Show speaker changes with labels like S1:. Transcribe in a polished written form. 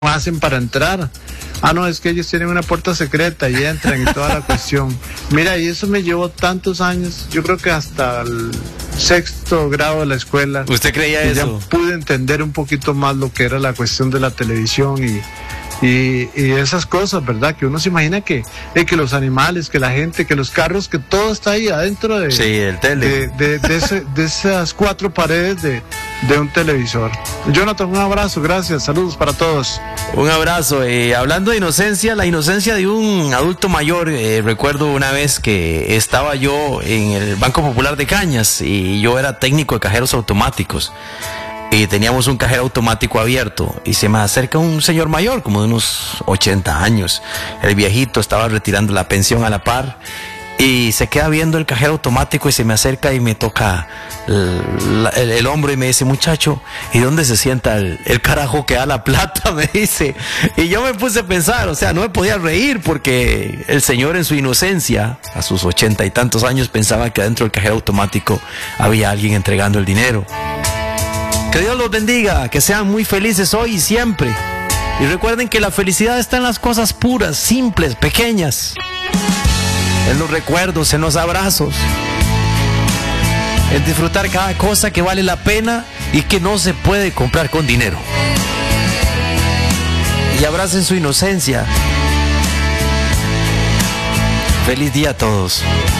S1: hacen para entrar? Ah, no, es que ellos tienen una puerta secreta y entran y toda la cuestión. Mira, y eso me llevó tantos años, yo creo que hasta el sexto grado de la escuela.
S2: ¿Usted creía eso?
S1: Ya pude entender un poquito más lo que era la cuestión de la televisión y esas cosas, ¿verdad? Que uno se imagina que los animales, que la gente, que los carros, que todo está ahí adentro de,
S2: sí, el tele.
S1: de esas cuatro paredes de un televisor. Jonathan, un abrazo, gracias, saludos para todos.
S2: Un abrazo. Hablando de inocencia, la inocencia de un adulto mayor, recuerdo una vez que estaba yo en el Banco Popular de Cañas y yo era técnico de cajeros automáticos. Y teníamos un cajero automático abierto y se me acerca un señor mayor, como de unos 80 años. El viejito estaba retirando la pensión a la par y se queda viendo el cajero automático y se me acerca y me toca el hombro y me dice: muchacho, ¿y dónde se sienta el carajo que da la plata? Me dice. Y yo me puse a pensar, o sea, no me podía reír porque el señor en su inocencia, a sus 80 y tantos años, pensaba que adentro del cajero automático había alguien entregando el dinero. Que Dios los bendiga, que sean muy felices hoy y siempre. Y recuerden que la felicidad está en las cosas puras, simples, pequeñas. En los recuerdos, en los abrazos. En disfrutar cada cosa que vale la pena y que no se puede comprar con dinero. Y abracen su inocencia. Feliz día a todos.